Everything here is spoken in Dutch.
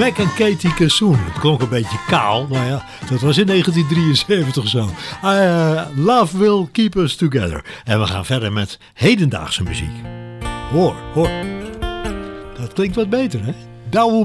Mac en Katie Kassoon. Het klonk een beetje kaal, maar ja, dat was in 1973 zo. Love Will Keep Us Together. En we gaan verder met hedendaagse muziek. Hoor. Dat klinkt wat beter, hè?